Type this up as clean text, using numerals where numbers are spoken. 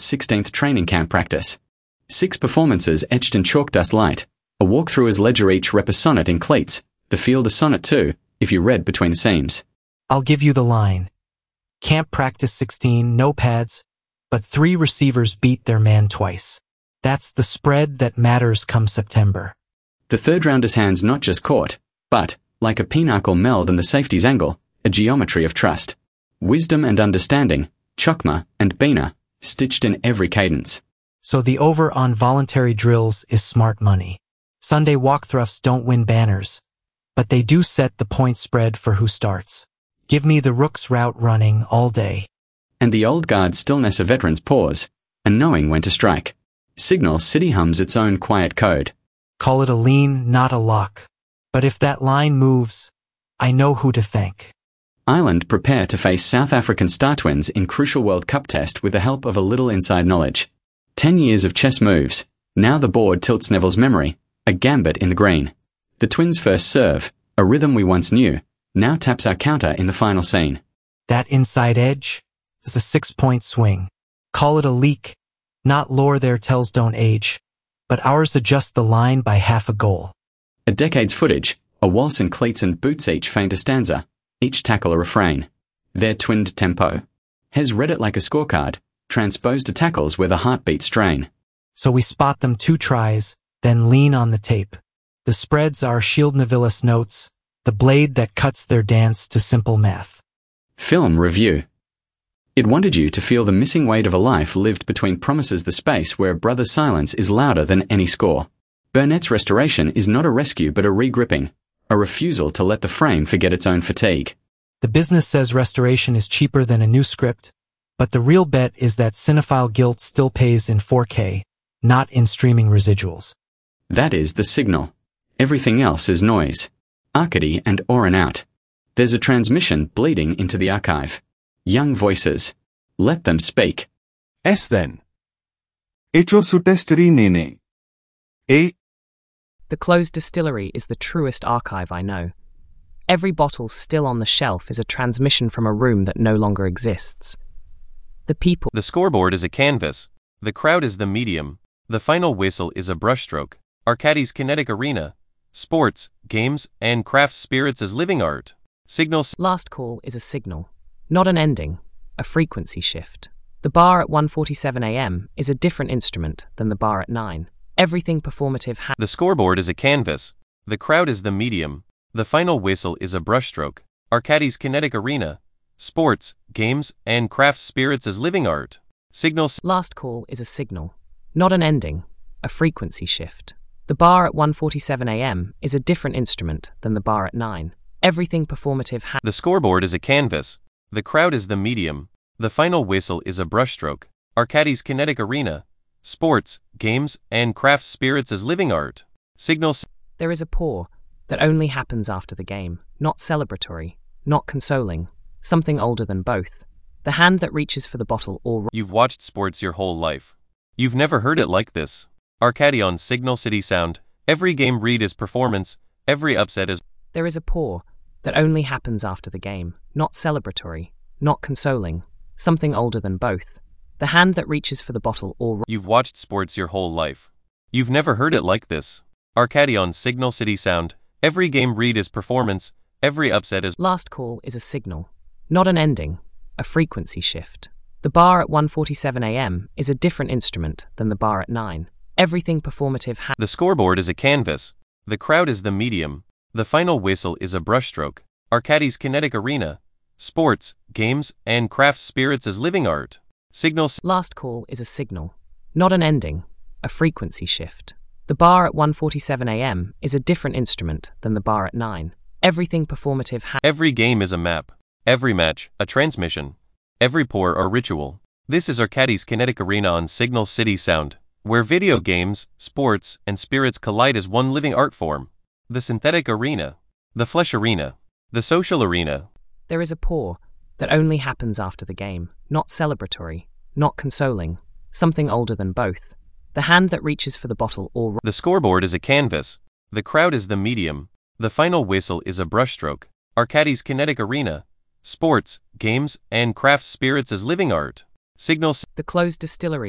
its 16th training camp practice. 6 performances etched in chalk dust light, a walkthrough as ledger each rep a sonnet in cleats, the field a sonnet too, if you read between the seams. I'll give you the line. Camp practice 16, no pads, but 3 receivers beat their man twice. That's the spread that matters come September. The third rounder's hands not just caught, but, like a pinnacle meld and the safety's angle, a geometry of trust. Wisdom and understanding, chokma and bina, stitched in every cadence. So the over on voluntary drills is smart money. Sunday walkthroughs don't win banners, but they do set the point spread for who starts. Give me the Rooks route running all day. And the old guard stillness of veterans pause, and knowing when to strike. Signal City hums its own quiet code. Call it a lean, not a lock. But if that line moves, I know who to thank. Ireland prepare to face South African Star Twins in crucial World Cup test with the help of a little inside knowledge. 10 years of chess moves. Now the board tilts Neville's memory, a gambit in the green. The Twins' first serve, a rhythm we once knew, now taps our counter in the final scene. That inside edge is a 6-point swing. Call it a leak. Not lore their tells don't age, but ours adjust the line by half a goal. A decade's footage, a waltz in cleats and boots each feint a stanza, each tackle a refrain. Their twinned tempo. Has read it like a scorecard, transposed to tackles where the heartbeats strain. So we spot them 2 tries, then lean on the tape. The spreads are Shield Navilis notes, the blade that cuts their dance to simple math. Film review. It wanted you to feel the missing weight of a life lived between promises, the space where a brother's silence is louder than any score. Burnett's restoration is not a rescue but a regripping, a refusal to let the frame forget its own fatigue. The business says restoration is cheaper than a new script, but the real bet is that cinephile guilt still pays in 4K, not in streaming residuals. That is the signal. Everything else is noise. Arcady and Oren out. There's a transmission bleeding into the archive. Young voices. Let them speak. S then. Echo su testeri nene. A. The closed distillery is the truest archive I know. Every bottle still on the shelf is a transmission from a room that no longer exists. The people. The scoreboard is a canvas. The crowd is the medium. The final whistle is a brushstroke. Arcadis kinetic arena. Sports, games, and craft spirits as living art. Signals. Last call is a signal, not an ending, a frequency shift. The bar at 1:47 a.m. is a different instrument than the bar at 9. Everything performative. The scoreboard is a canvas. The crowd is the medium. The final whistle is a brushstroke. Arcadis kinetic arena. Sports, games, and craft spirits as living art. Signals. Last call is a signal, not an ending, a frequency shift. The bar at 1:47 a.m. is a different instrument than the bar at 9. Everything performative. The scoreboard is a canvas. The crowd is the medium. The final whistle is a brushstroke. Arcadis kinetic arena. Sports, games, and craft spirits as living art. Signals. There is a pour that only happens after the game, not celebratory, not consoling, something older than both. The hand that reaches for the bottle or... You've watched sports your whole life. You've never heard it like this. Arcady on Signal City Sound. Every game read is performance. Every upset is... There is a pour that only happens after the game, not celebratory, not consoling, something older than both. The hand that reaches for the bottle or... You've watched sports your whole life. You've never heard it like this. Arcady on Signal City Sound. Every game read is performance. Every upset is... Last call is a signal, not an ending, a frequency shift. The bar at 1:47 a.m. is a different instrument than the bar at 9. Everything performative. The scoreboard is a canvas. The crowd is the medium. The final whistle is a brushstroke. Arcadis kinetic arena. Sports, games, and craft spirits as living art. Signals. Last call is a signal, not an ending, a frequency shift. The bar at 1:47 a.m. is a different instrument than the bar at 9. Everything performative. Every game is a map. Every match, a transmission. Every pour, a ritual. This is Arcadis kinetic arena on Signal City Sound, where video games, sports, and spirits collide as one living art form. The synthetic arena. The flesh arena. The social arena. There is a pour that only happens after the game, not celebratory, not consoling, something older than both. The hand that reaches for the bottle or... The scoreboard is a canvas. The crowd is the medium. The final whistle is a brushstroke. Arcadis kinetic arena. Sports, games, and craft spirits as living art. Signals. The closed distillery.